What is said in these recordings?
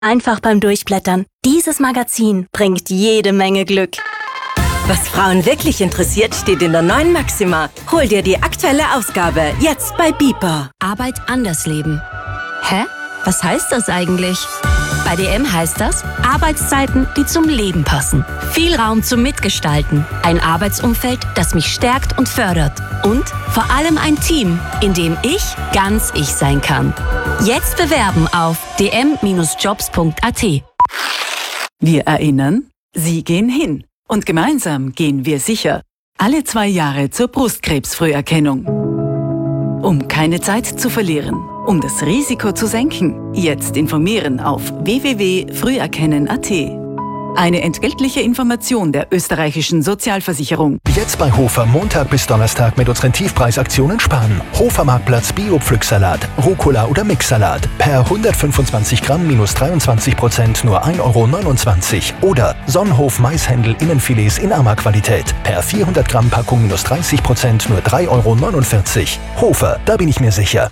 einfach beim Durchblättern. Dieses Magazin bringt jede Menge Glück. Was Frauen wirklich interessiert, steht in der neuen Maxima. Hol dir die aktuelle Ausgabe, jetzt bei Beeper. Arbeit anders leben. Hä? Was heißt das eigentlich? Bei DM heißt das Arbeitszeiten, die zum Leben passen. Viel Raum zum Mitgestalten. Ein Arbeitsumfeld, das mich stärkt und fördert. Und vor allem ein Team, in dem ich ganz ich sein kann. Jetzt bewerben auf dm-jobs.at. Wir erinnern, Sie gehen hin. Und gemeinsam gehen wir sicher. Alle 2 Jahre zur Brustkrebsfrüherkennung. Um keine Zeit zu verlieren, um das Risiko zu senken, jetzt informieren auf www.früherkennen.at. Eine entgeltliche Information der österreichischen Sozialversicherung. Jetzt bei Hofer Montag bis Donnerstag mit unseren Tiefpreisaktionen sparen. Hofer Marktplatz Bio-Pflücksalat, Rucola oder Mixsalat. Per 125 Gramm minus 23% nur 1,29 € Oder Sonnenhof Maishändel Innenfilets in Ama-Qualität. Per 400 Gramm Packung minus 30% nur 3,49 €. Hofer, da bin ich mir sicher.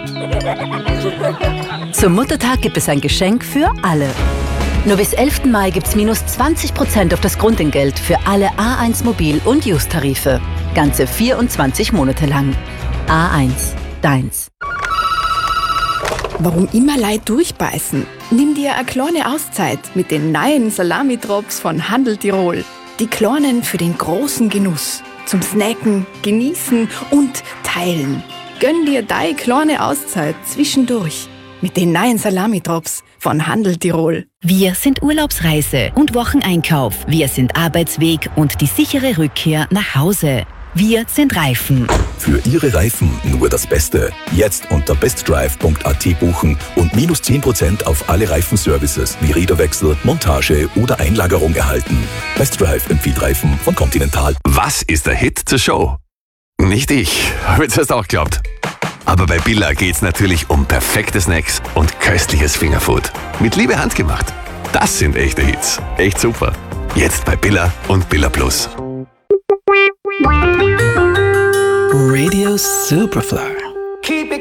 Zum Muttertag gibt es ein Geschenk für alle. Nur bis 11. Mai gibt's minus 20% auf das Grundentgelt für alle A1 Mobil- und Use-Tarife. Ganze 24 Monate lang. A1, deins. Warum immer Leid durchbeißen? Nimm dir eine kleine Auszeit mit den neuen Salami-Drops von Handel Tirol. Die kleinen für den großen Genuss. Zum Snacken, Genießen und Teilen. Gönn dir deine kleine Auszeit zwischendurch mit den neuen Salami-Drops von Handel Tirol. Wir sind Urlaubsreise und Wocheneinkauf. Wir sind Arbeitsweg und die sichere Rückkehr nach Hause. Wir sind Reifen. Für Ihre Reifen nur das Beste. Jetzt unter bestdrive.at buchen und minus 10% auf alle Reifenservices wie Räderwechsel, Montage oder Einlagerung erhalten. Bestdrive empfiehlt Reifen von Continental. Was ist der Hit zur Show? Nicht ich, habe ich das auch geglaubt. Aber bei Billa geht's natürlich um perfekte Snacks und köstliches Fingerfood. Mit Liebe handgemacht. Das sind echte Hits. Echt super. Jetzt bei Billa und Billa Plus. Radio Superfly. Keep it